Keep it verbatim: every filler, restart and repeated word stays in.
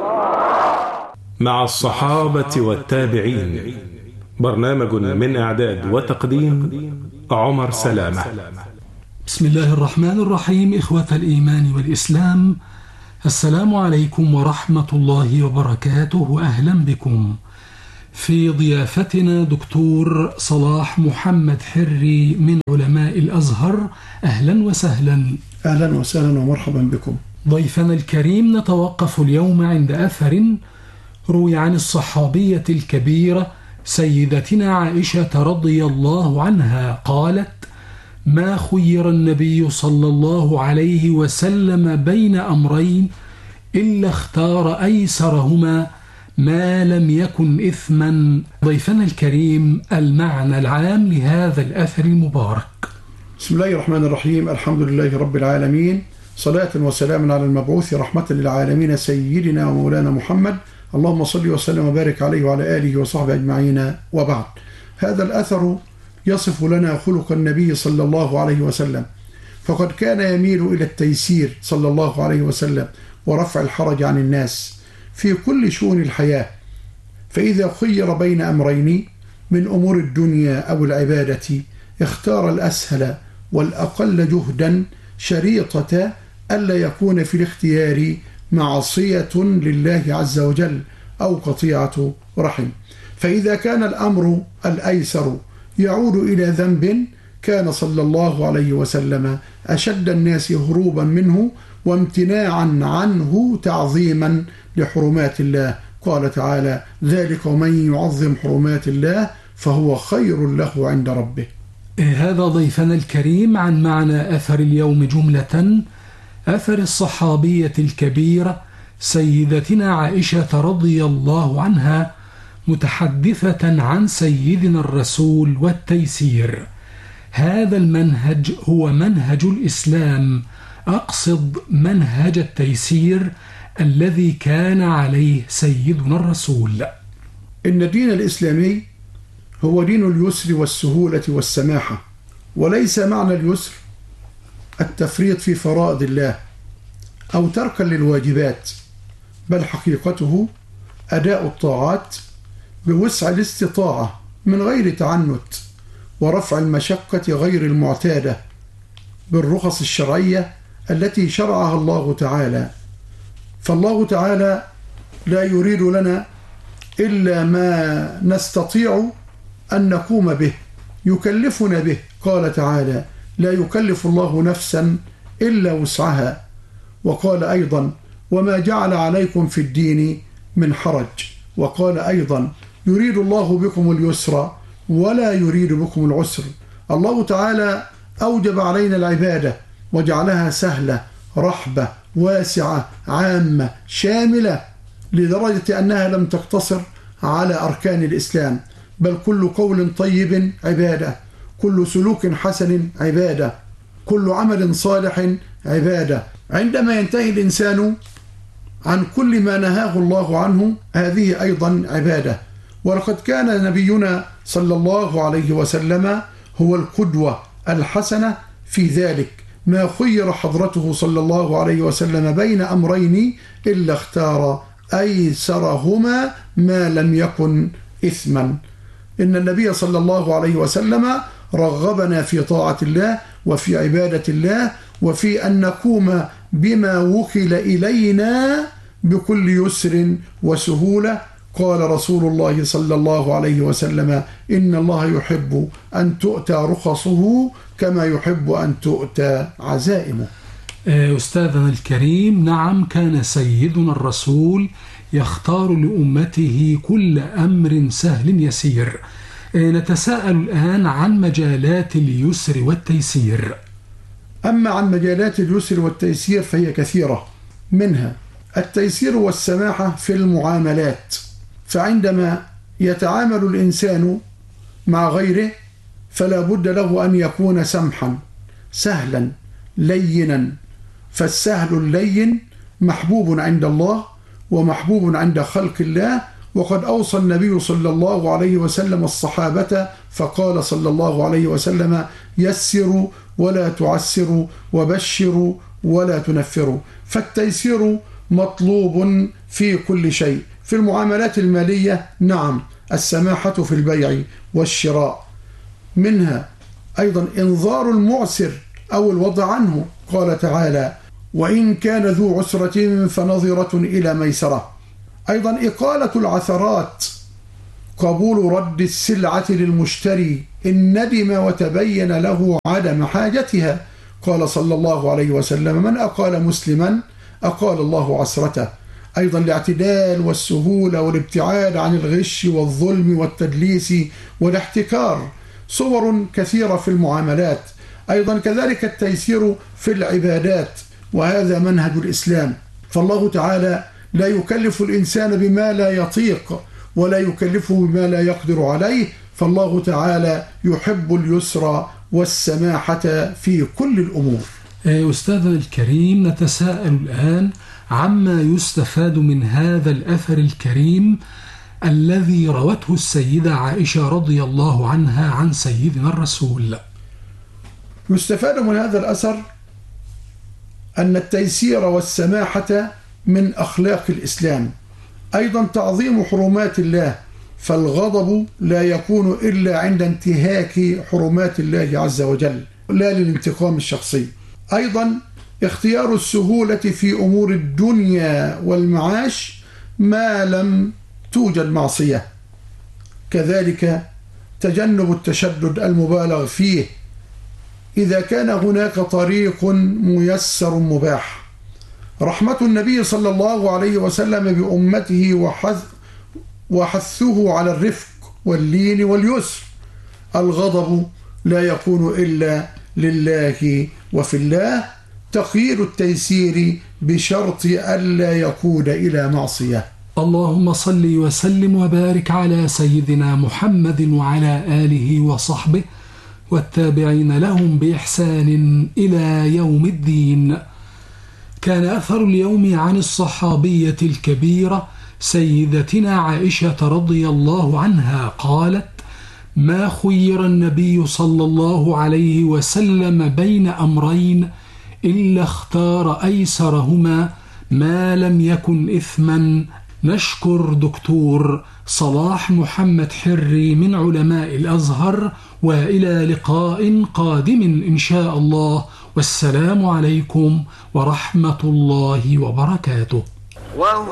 مع الصحابة والتابعين، برنامج من إعداد وتقديم عمر سلامة. بسم الله الرحمن الرحيم. إخوة الإيمان والإسلام، السلام عليكم ورحمة الله وبركاته، وأهلا بكم في ضيافتنا دكتور صلاح محمد حري من علماء الأزهر. أهلا وسهلا. أهلا وسهلا ومرحبا بكم. ضيفنا الكريم، نتوقف اليوم عند أثر روي عن الصحابية الكبيرة سيدتنا عائشة رضي الله عنها قالت: ما خير النبي صلى الله عليه وسلم بين أمرين إلا اختار أيسرهما ما لم يكن إثما. ضيفنا الكريم، المعنى العام لهذا الأثر المبارك. بسم الله الرحمن الرحيم. الحمد لله رب العالمين، صلاة وسلام على المبعوث رحمة للعالمين سيدنا ومولانا محمد، اللهم صل وسلم وبارك عليه وعلى آله وصحبه أجمعين، وبعد. هذا الأثر يصف لنا خلق النبي صلى الله عليه وسلم، فقد كان يميل إلى التيسير صلى الله عليه وسلم ورفع الحرج عن الناس في كل شؤون الحياة. فإذا خير بين أمرين من أمور الدنيا أو العبادة اختار الأسهل والأقل جهدا، شريطة ألا يكون في الاختيار معصية لله عز وجل أو قطيعة رحم. فإذا كان الأمر الأيسر يعود إلى ذنب كان صلى الله عليه وسلم أشد الناس هروبا منه وامتناعا عنه تعظيما لحرمات الله. قال تعالى: ذلك ومن يعظم حرمات الله فهو خير له عند ربه. هذا ضيفنا الكريم عن معنى أثر اليوم جملة. أثر الصحابية الكبيرة سيدتنا عائشة رضي الله عنها متحدثة عن سيدنا الرسول والتيسير. هذا المنهج هو منهج الإسلام، أقصد منهج التيسير الذي كان عليه سيدنا الرسول. إن الدين الإسلامي هو دين اليسر والسهولة والسماحة، وليس معنى اليسر التفريط في فرائض الله أو تركا للواجبات، بل حقيقته أداء الطاعات بوسع الاستطاعة من غير تعنت، ورفع المشقة غير المعتادة بالرخص الشرعية التي شرعها الله تعالى. فالله تعالى لا يريد لنا إلا ما نستطيع أن نقوم به، يكلفنا به. قال تعالى: لا يكلف الله نفسا إلا وسعها. وقال أيضا: وما جعل عليكم في الدين من حرج. وقال أيضا: يريد الله بكم اليسر ولا يريد بكم العسر. الله تعالى أوجب علينا العبادة وجعلها سهلة رحبة واسعة عامة شاملة، لدرجة أنها لم تقتصر على أركان الإسلام، بل كل قول طيب عبادة، كل سلوك حسن عبادة، كل عمل صالح عبادة. عندما ينتهي الإنسان عن كل ما نهاه الله عنه هذه أيضا عبادة. ولقد كان نبينا صلى الله عليه وسلم هو القدوة الحسنة في ذلك. ما خير حضرته صلى الله عليه وسلم بين أمرين إلا اختار أيسرهما ما لم يكن إثما. إن النبي صلى الله عليه وسلم رغبنا في طاعة الله وفي عبادة الله وفي أن نقوم بما وكل إلينا بكل يسر وسهولة. قال رسول الله صلى الله عليه وسلم: إن الله يحب أن تؤتى رخصه كما يحب أن تؤتى عزائمه. أستاذنا الكريم، نعم، كان سيدنا الرسول يختار لأمته كل أمر سهل يسير. نتساءل الآن عن مجالات اليسر والتيسير. أما عن مجالات اليسر والتيسير فهي كثيرة، منها التيسير والسماحة في المعاملات. فعندما يتعامل الإنسان مع غيره فلا بد له أن يكون سمحا سهلا لينا. فالسهل اللين محبوب عند الله ومحبوب عند خلق الله. وقد أوصى النبي صلى الله عليه وسلم الصحابة فقال صلى الله عليه وسلم: يسروا ولا تعسروا وبشروا ولا تنفروا. فالتيسير مطلوب في كل شيء. في المعاملات المالية نعم السماحة في البيع والشراء، منها أيضا إنظار المعسر أو الوضع عنه، قال تعالى وإن كان ذو عسرة فنظرة إلى ميسرة. أيضا إقالة العثرات، قبول رد السلعة للمشتري إن ندم وتبين له عدم حاجتها، قال صلى الله عليه وسلم من أقال مسلما أقال الله عسرته. أيضا الاعتدال والسهولة والابتعاد عن الغش والظلم والتدليس والاحتكار، صور كثيرة في المعاملات. أيضا كذلك التيسير في العبادات، وهذا منهج الإسلام، فالله تعالى لا يكلف الإنسان بما لا يطيق ولا يكلفه بما لا يقدر عليه، فالله تعالى يحب اليسر والسماحة في كل الأمور. أستاذنا الكريم، نتساءل الآن عما يستفاد من هذا الأثر الكريم الذي روته السيدة عائشة رضي الله عنها عن سيدنا الرسول. يستفاد من هذا الأثر أن التيسير والسماحة من أخلاق الإسلام، أيضا تعظيم حرمات الله، فالغضب لا يكون إلا عند انتهاك حرمات الله عز وجل لا للانتقام الشخصي. أيضا اختيار السهولة في أمور الدنيا والمعاش ما لم توجد معصية، كذلك تجنب التشدد المبالغ فيه إذا كان هناك طريق ميسر مباح. رحمة النبي صلى الله عليه وسلم بأمته وحث وحثه على الرفق واللين واليسر. الغضب لا يكون إلا لله وفي الله، تخيير التيسير بشرط ألا يكون إلى معصية. اللهم صل وسلم وبارك على سيدنا محمد وعلى آله وصحبه والتابعين لهم بإحسان إلى يوم الدين. كان أثر اليوم عن الصحابية الكبيرة سيدتنا عائشة رضي الله عنها قالت: ما خير النبي صلى الله عليه وسلم بين أمرين إلا اختار أيسرهما ما لم يكن إثما. نشكر دكتور صلاح محمد حري من علماء الأزهر، وإلى لقاء قادم إن شاء الله، والسلام عليكم ورحمة الله وبركاته.